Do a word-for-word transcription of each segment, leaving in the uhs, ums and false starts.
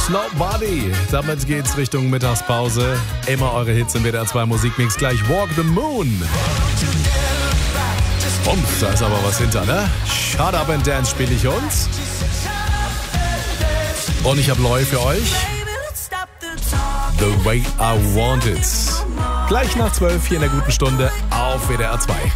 Nobody. Damit geht's Richtung Mittagspause. Immer eure Hits im W D R zwei Musikmix. Gleich Walk the Moon. Und da ist aber was hinter, ne? Shut Up and Dance spiele ich uns. Und ich habe neu für euch. The Way I Want It. Gleich nach zwölf hier in der guten Stunde auf W D R zwei.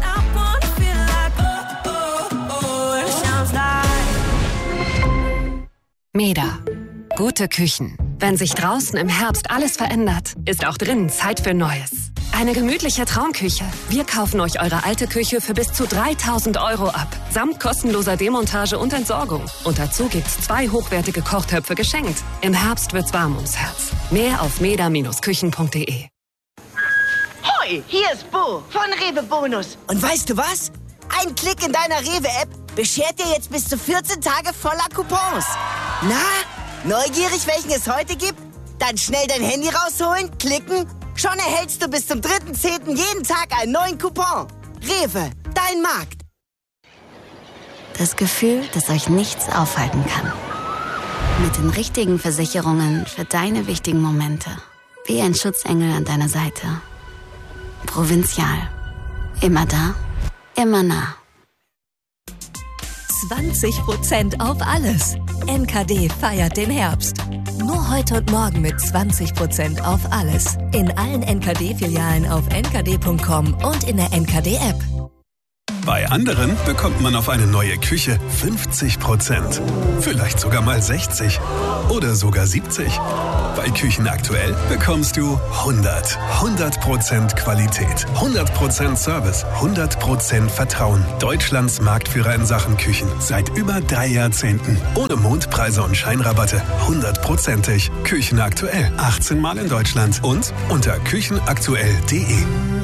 Meda. Gute Küchen. Wenn sich draußen im Herbst alles verändert, ist auch drinnen Zeit für Neues. Eine gemütliche Traumküche. Wir kaufen euch eure alte Küche für bis zu dreitausend Euro ab. Samt kostenloser Demontage und Entsorgung. Und dazu gibt's zwei hochwertige Kochtöpfe geschenkt. Im Herbst wird's warm ums Herz. Mehr auf meda Bindestrich küchen punkt de. Hoi, hier ist Bo von Rewe Bonus. Und weißt du was? Ein Klick in deiner Rewe-App beschert dir jetzt bis zu vierzehn Tage voller Coupons. Na, neugierig, welchen es heute gibt? Dann schnell dein Handy rausholen, klicken. Schon erhältst du bis zum dritten zehnten jeden Tag einen neuen Coupon. Rewe, dein Markt. Das Gefühl, dass euch nichts aufhalten kann. Mit den richtigen Versicherungen für deine wichtigen Momente. Wie ein Schutzengel an deiner Seite. Provinzial. Immer da, immer nah. zwanzig Prozent auf alles. N K D feiert den Herbst. Nur heute und morgen mit zwanzig Prozent auf alles. In allen N K D-Filialen auf n k d punkt com und in der N K D-App. Bei anderen bekommt man auf eine neue Küche fünfzig Prozent. Vielleicht sogar mal sechzig oder sogar siebzig. Bei Küchen aktuell bekommst du hundert. hundert Prozent Qualität, hundert Prozent Service, hundert Prozent Vertrauen. Deutschlands Marktführer in Sachen Küchen. Seit über drei Jahrzehnten. Ohne Mondpreise und Scheinrabatte. hundertprozentig. Küchen aktuell. achtzehn Mal in Deutschland. Und unter küchenaktuell punkt de.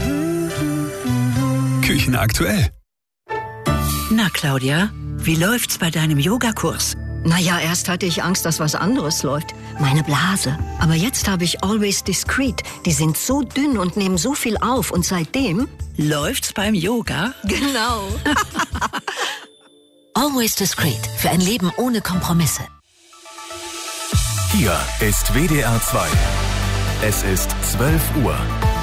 Küchen aktuell. Na, Claudia, wie läuft's bei deinem Yogakurs? Naja, erst hatte ich Angst, dass was anderes läuft. Meine Blase. Aber jetzt habe ich Always Discreet. Die sind so dünn und nehmen so viel auf. Und seitdem... Läuft's beim Yoga? Genau. Always Discreet. Für ein Leben ohne Kompromisse. Hier ist W D R zwei. Es ist zwölf Uhr.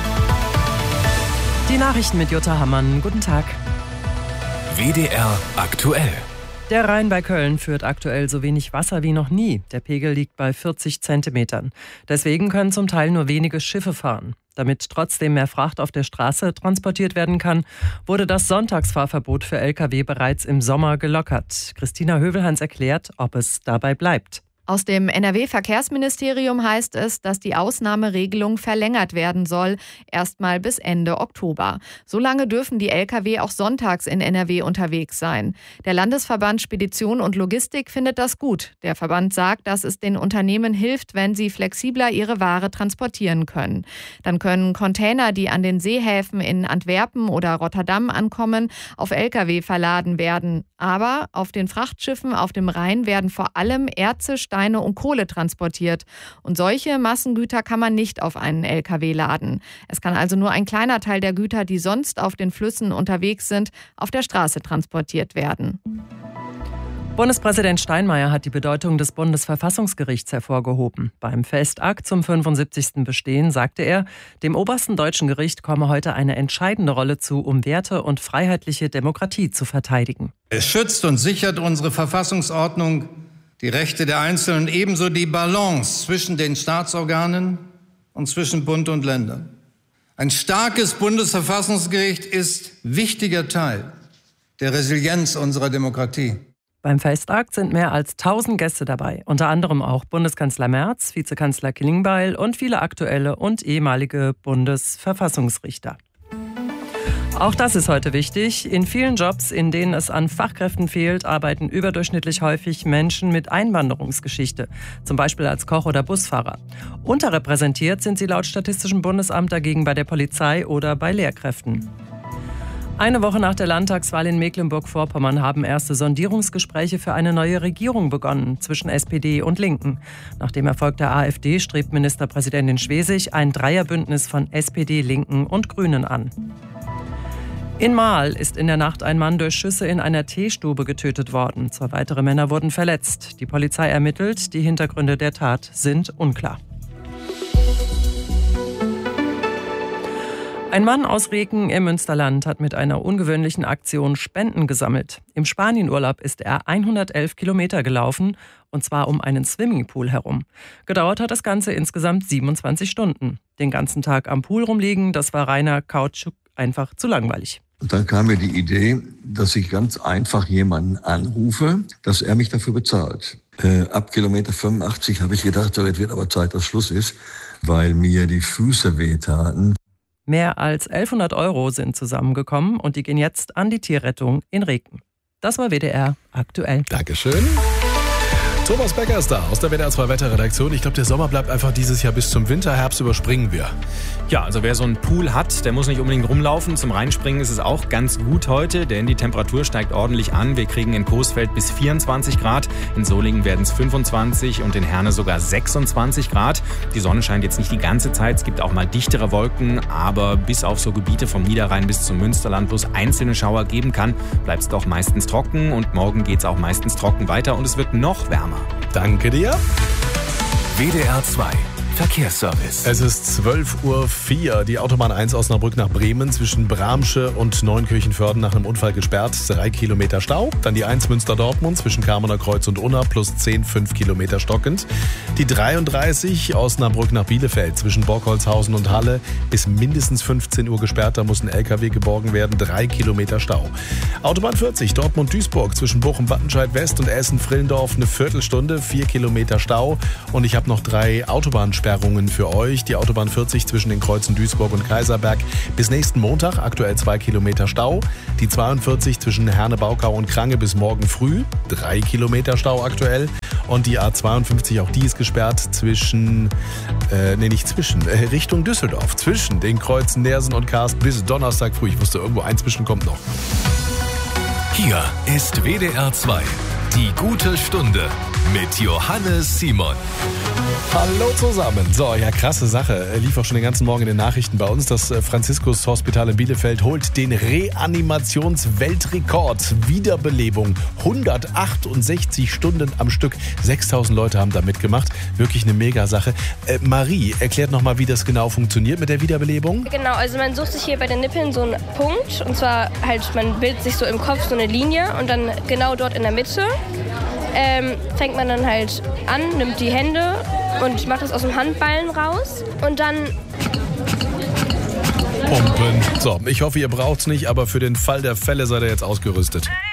Die Nachrichten mit Jutta Hammann. Guten Tag. W D R aktuell. Der Rhein bei Köln führt aktuell so wenig Wasser wie noch nie. Der Pegel liegt bei vierzig Zentimetern. Deswegen können zum Teil nur wenige Schiffe fahren. Damit trotzdem mehr Fracht auf der Straße transportiert werden kann, wurde das Sonntagsfahrverbot für L K W bereits im Sommer gelockert. Christina Hövelhans erklärt, ob es dabei bleibt. Aus dem N R W-Verkehrsministerium heißt es, dass die Ausnahmeregelung verlängert werden soll, erstmal bis Ende Oktober. Solange dürfen die L K W auch sonntags in N R W unterwegs sein. Der Landesverband Spedition und Logistik findet das gut. Der Verband sagt, dass es den Unternehmen hilft, wenn sie flexibler ihre Ware transportieren können. Dann können Container, die an den Seehäfen in Antwerpen oder Rotterdam ankommen, auf L K W verladen werden. Aber auf den Frachtschiffen auf dem Rhein werden vor allem Erze, Steine und Kohle transportiert. Und solche Massengüter kann man nicht auf einen L K W laden. Es kann also nur ein kleiner Teil der Güter, die sonst auf den Flüssen unterwegs sind, auf der Straße transportiert werden. Bundespräsident Steinmeier hat die Bedeutung des Bundesverfassungsgerichts hervorgehoben. Beim Festakt zum fünfundsiebzigsten Bestehen sagte er, dem obersten deutschen Gericht komme heute eine entscheidende Rolle zu, um Werte und freiheitliche Demokratie zu verteidigen. Es schützt und sichert unsere Verfassungsordnung die Rechte der Einzelnen, ebenso die Balance zwischen den Staatsorganen und zwischen Bund und Ländern. Ein starkes Bundesverfassungsgericht ist wichtiger Teil der Resilienz unserer Demokratie. Beim Festakt sind mehr als tausend Gäste dabei, unter anderem auch Bundeskanzler Merz, Vizekanzler Klingbeil und viele aktuelle und ehemalige Bundesverfassungsrichter. Auch das ist heute wichtig. In vielen Jobs, in denen es an Fachkräften fehlt, arbeiten überdurchschnittlich häufig Menschen mit Einwanderungsgeschichte, zum Beispiel als Koch oder Busfahrer. Unterrepräsentiert sind sie laut Statistischem Bundesamt dagegen bei der Polizei oder bei Lehrkräften. Eine Woche nach der Landtagswahl in Mecklenburg-Vorpommern haben erste Sondierungsgespräche für eine neue Regierung begonnen zwischen S P D und Linken. Nach dem Erfolg der AfD strebt Ministerpräsidentin Schwesig ein Dreierbündnis von S P D, Linken und Grünen an. In Marl ist in der Nacht ein Mann durch Schüsse in einer Teestube getötet worden. Zwei weitere Männer wurden verletzt. Die Polizei ermittelt, die Hintergründe der Tat sind unklar. Ein Mann aus Reken im Münsterland hat mit einer ungewöhnlichen Aktion Spenden gesammelt. Im Spanienurlaub ist er hundertelf Kilometer gelaufen, und zwar um einen Swimmingpool herum. Gedauert hat das Ganze insgesamt siebenundzwanzig Stunden. Den ganzen Tag am Pool rumliegen, das war reiner Kautschuk einfach zu langweilig. Und dann kam mir die Idee, dass ich ganz einfach jemanden anrufe, dass er mich dafür bezahlt. Äh, ab Kilometer fünfundachtzig habe ich gedacht, so, jetzt wird aber Zeit, dass Schluss ist, weil mir die Füße wehtaten. Mehr als elfhundert Euro sind zusammengekommen und die gehen jetzt an die Tierrettung in Reken. Das war W D R aktuell. Dankeschön. Thomas Becker ist da aus der W D R zwei Wetterredaktion. Ich glaube, der Sommer bleibt einfach dieses Jahr bis zum Winter. Herbst überspringen wir. Ja, also wer so einen Pool hat, der muss nicht unbedingt rumlaufen. Zum Reinspringen ist es auch ganz gut heute, denn die Temperatur steigt ordentlich an. Wir kriegen in Coesfeld bis vierundzwanzig Grad, in Solingen werden es fünfundzwanzig und in Herne sogar sechsundzwanzig Grad. Die Sonne scheint jetzt nicht die ganze Zeit, es gibt auch mal dichtere Wolken, aber bis auf so Gebiete vom Niederrhein bis zum Münsterland, wo es einzelne Schauer geben kann, bleibt es doch meistens trocken und morgen geht es auch meistens trocken weiter und es wird noch wärmer. Danke dir. W D R zwei Verkehrsservice. Es ist zwölf Uhr vier. Die Autobahn eins Osnabrück nach Bremen zwischen Bramsche und Neunkirchenvörden nach einem Unfall gesperrt. Drei Kilometer Stau. Dann die eins Münster-Dortmund zwischen Kamener Kreuz und Unna plus zehn, fünf Kilometer stockend. Die dreiunddreißig Osnabrück nach Bielefeld zwischen Borkholzhausen und Halle bis mindestens fünfzehn Uhr gesperrt. Da muss ein L K W geborgen werden. Drei Kilometer Stau. Autobahn vierzig Dortmund-Duisburg zwischen Bochum-Wattenscheid-West und Essen-Frillendorf eine Viertelstunde. Vier Kilometer Stau. Und ich habe noch drei Autobahnsperrungen für euch. Die Autobahn vierzig zwischen den Kreuzen Duisburg und Kaiserberg bis nächsten Montag, aktuell zwei Kilometer Stau. Die zweiundvierzig zwischen Herne-Baukau und Krange bis morgen früh, drei Kilometer Stau aktuell. Und die A zweiundfünfzig, auch die ist gesperrt zwischen, äh, nee nicht zwischen, äh, Richtung Düsseldorf. Zwischen den Kreuzen Nersen und Karst bis Donnerstag früh. Ich wusste, irgendwo eins zwischen kommt noch. Hier ist W D R zwei. Die gute Stunde mit Johannes Simon. Hallo zusammen. So, ja, krasse Sache. Lief auch schon den ganzen Morgen in den Nachrichten bei uns. Das Franziskus Hospital in Bielefeld holt den Reanimationsweltrekord. Wiederbelebung. hundertachtundsechzig Stunden am Stück. sechstausend Leute haben da mitgemacht. Wirklich eine Mega-Sache. Äh, Marie, erklärt nochmal, wie das genau funktioniert mit der Wiederbelebung. Genau, also man sucht sich hier bei den Nippeln so einen Punkt. Und zwar halt, man bildet sich so im Kopf so eine Linie und dann genau dort in der Mitte ähm, fängt man dann halt an, nimmt die Hände und macht das aus dem Handballen raus und dann pumpen. So, ich hoffe, ihr braucht's nicht, aber für den Fall der Fälle seid ihr jetzt ausgerüstet.